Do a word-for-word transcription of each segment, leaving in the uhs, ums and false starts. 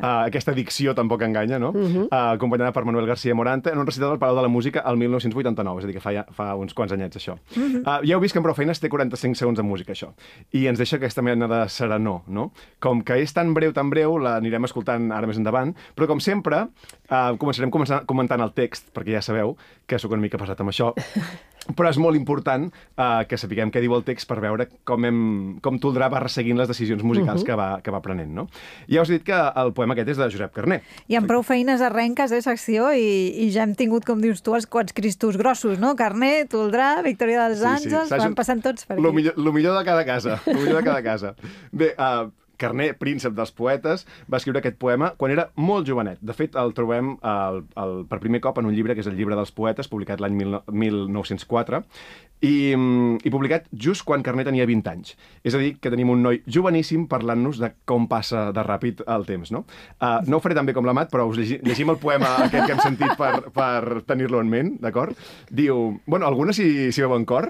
Uh, aquesta dicció tampoc enganya, no? Uh -huh. uh, acompanyada per Manuel García Morante en un recital del Palau de la Música el mil nou-cents vuitanta-nou, és a dir, que fa, ja, fa uns quants anyets, això. Uh -huh. uh, ja heu vist que en Prou Feines té quaranta-cinc segons de música, això, i ens deixa aquesta mena de serenor, no? Com que és tan breu, tan breu, l'anirem escoltant ara més endavant, però com sempre, uh, començarem comentant el text, perquè ja sabeu que sóc una mica pesat amb això, però és molt important uh, que sapiguem què diu el text per veure com, hem, com Toldrà va resseguint les decisions musicals uh -huh. que, va, que va prenent, no? Ja us he dit que el poema aquest és de Josep Carner. I amb Prou Feines arrenques, eh, secció, i, i ja hem tingut, com dius tu, els quants cristos grossos, no? Carner, Toldrà, Victòria dels Àngels, sí, sí. van passant tots per aquí. Lo millor, lo millor de cada casa, lo millor de cada casa. Bé, uh, Carner, príncep dels poetes, va escriure aquest poema quan era molt jovenet. De fet, el trobem el, el, per primer cop en un llibre que és el Llibre dels Poetes, publicat l'any mil nou-cents quatre, i, i publicat just quan Carner tenia vint anys. És a dir, que tenim un noi joveníssim parlant-nos de com passa de ràpid el temps, no? Uh, no ho faré tan bé com l'Amat, però us llegim, llegim el poema aquest que hem sentit per, per tenir-lo en ment, d'acord? Diu... Bueno, alguna si, si veu en cor?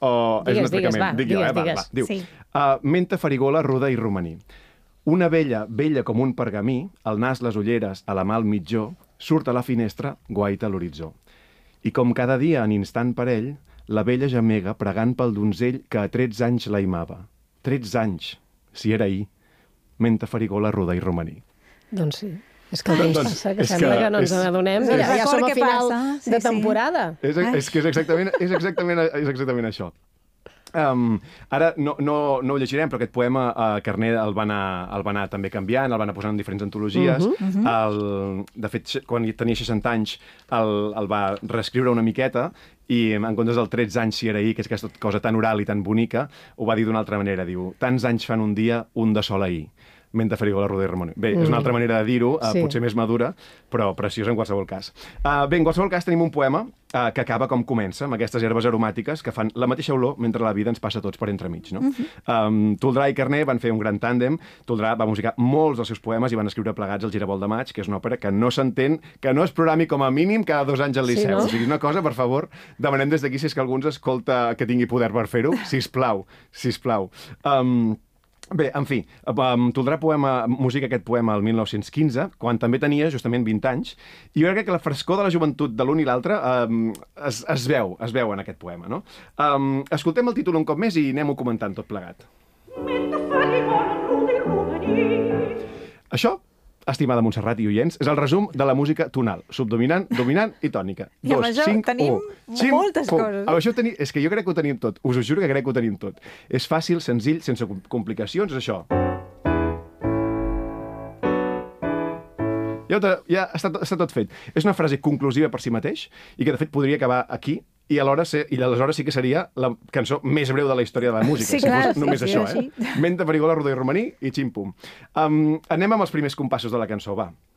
O digues, és un digues, va, Dic digues, jo, eh? digues. Va, va. Diu, sí. uh, menta, farigola, ruda i romaní. Una vella, vella com un pergamí, al nas les ulleres, a la mà el mitjó, surt a la finestra, guaita a l'horitzó. I com cada dia en instant parell, la vella gemega pregant pel donzell que a tretze anys la imava. Tretze anys, si era ahir, menta, farigola, ruda i romaní. Doncs sí. És que el temps doncs, passa, que és sembla que, que no ens és, n'adonem. Ja, ja som a final passa. de temporada. Sí, sí. És, és que és exactament, és exactament, és exactament això. Um, ara no, no, no ho llegirem, però aquest poema uh, Carner el va, anar, el va anar també canviant, el va anar posant en diferents antologies. Uh -huh, uh -huh. el, de fet, quan tenia seixanta anys el, el va reescriure una miqueta i en comptes del tretze anys si era ahir, que és aquesta cosa tan oral i tan bonica, ho va dir d'una altra manera. Diu, tants anys fan un dia, un de sol ahir. Menta, farigola, ruda i romaní. Bé, mm. és una altra manera de dir-ho, uh, sí. potser més madura, però preciosa en qualsevol cas. Uh, bé, en qualsevol cas tenim un poema uh, que acaba com comença, amb aquestes herbes aromàtiques que fan la mateixa olor mentre la vida ens passa tots per entremig, no? Mm -hmm. um, Toldrà i Carner van fer un gran tàndem. Toldrà va musicar molts dels seus poemes i van escriure plegats el Giravolt de Maig, que és una òpera que no s'entén, que no es programi com a mínim cada dos anys al Liceu. Sí, no? O sigui, una cosa, per favor, demanem des d'aquí si és que algú ens escolta que tingui poder per fer-ho. Sisplau, sisplau. Um, Bé, en fi, um, Toldrà poema, música aquest poema el mil nou-cents quinze, quan també tenia justament vint anys, i jo crec que la frescor de la joventut de l'un i l'altre um, es, es veu, es veu en aquest poema, no? Um, escoltem el títol un cop més i anem-ho comentant tot plegat. Això, estimada Montserrat i oients, és el resum de la música tonal, subdominant, dominant i tònica. I amb això tenim moltes coses. Amb això tenim, és que jo crec que ho tenim tot, us ho juro que crec que ho tenim tot. És fàcil, senzill, sense complicacions, és això. Ja, ja està, està tot fet. És una frase conclusiva per si mateix i que, de fet, podria acabar aquí i alhora ser, i aleshores sí que seria la cançó més breu de la història de la música. Sí, si clar, fos només sí, això, sí, eh? Menta, farigola, ruda i romaní i xim-pum. Um, anem amb els primers compassos de la cançó, va.